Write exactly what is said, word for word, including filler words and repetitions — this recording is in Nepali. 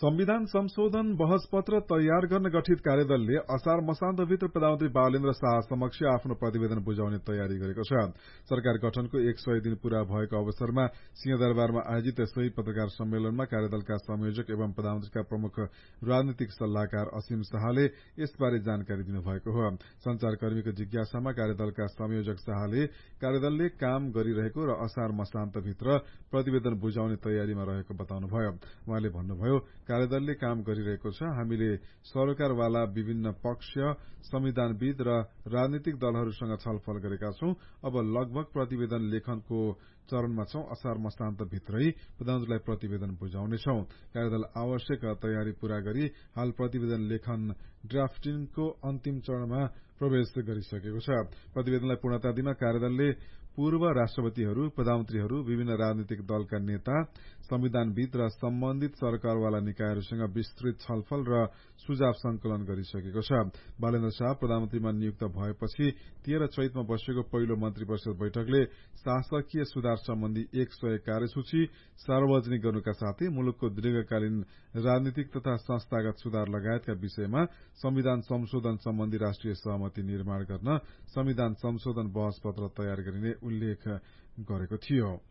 संविधान संशोधन बहस पत्र तयार गर्न गठित कार्यदलले असार मसान्तभित्र प्रधानमन्त्री बालेन्द्र शाह समक्ष आफ्नो प्रतिवेदन बुझाउने तयारी गरेको छ। सरकार गठनको एक सय दिन पूरा भएको अवसरमा सिंहदरबारमा आयोजित सोही पत्रकार सम्मेलनमा कार्यदलका संयोजक एवं प्रधानमन्त्रीका प्रमुख राजनीतिक सल्लाहकार असीम शाहले यसबारे जानकारी दिनुभएको हो। संचारकर्मीको जिज्ञासामा कार्यदलका संयोजक शाहले कार्यदलले काम गरिरहेको र असार मसान्तभित्र प्रतिवेदन बुझाउने तयारीमा रहेको बताउनुभयो। उहाँले भन्नुभयो, कार्यदलले काम गरिरहेको छ। हामीले सरकारवाला विभिन्न पक्ष, संविधानविद र राजनीतिक दलहरूसँग छलफल गरेका छौं। अब लगभग प्रतिवेदन लेखनको चरणमा छौं। असार मसान्तभित्रै प्रधानमन्त्रीलाई प्रतिवेदन बुझाउनेछौं। कार्यदल आवश्यक तयारी पूरा गरी हाल प्रतिवेदन लेखन ड्राफ्टिङको अन्तिम चरणमा प्रवेश गरिसकेको छ। प्रतिवेदनलाई पूर्णता दिन कार्यदलले पूर्व राष्ट्रपतिहरू, प्रधानमन्त्रीहरू, विभिन्न राजनीतिक दलका नेता, संविधानविद र सम्बन्धित सरकारवाला निकायहरूसँग विस्तृत छलफल र सुझाव संकलन गरिसकेको छ। बालेन्द्र शाह प्रधानमन्त्रीमा नियुक्त भएपछि तेह्र चैतमा बसेको पहिलो मन्त्री परिषद बैठकले शासकीय सुधार सम्बन्धी एक सय कार्यसूची सार्वजनिक गर्नुका साथै मुलुकको दीर्घकालीन राजनीतिक तथा संस्थागत सुधार लगायतका विषयमा संविधान संशोधन सम्बन्धी राष्ट्रिय सहमति निर्माण गर्न संविधान संशोधन बहस पत्र तयार गरिने उल्लेख गरेको थियो।